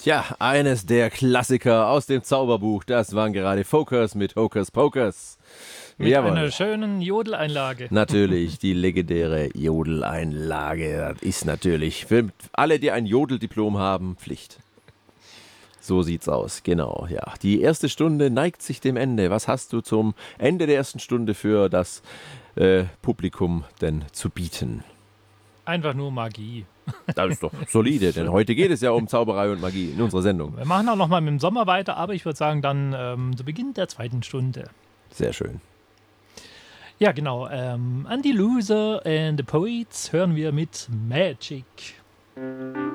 Ja, eines der Klassiker aus dem Zauberbuch, das waren gerade Focus mit Hocus Pocus. Mit Jawohl. einer schönen Jodeleinlage. Natürlich, die legendäre Jodeleinlage. Das ist natürlich für alle, die ein Jodeldiplom haben, Pflicht. So sieht's aus, genau, ja. Die erste Stunde neigt sich dem Ende. Was hast du zum Ende der ersten Stunde für das Publikum denn zu bieten? Einfach nur Magie. Das ist doch solide, denn heute geht es ja um Zauberei und Magie in unserer Sendung. Wir machen auch noch mal mit dem Sommer weiter, aber ich würde sagen, dann zu Beginn der zweiten Stunde. Sehr schön. Ja, genau. An die Loser and the Poets hören wir mit Magic.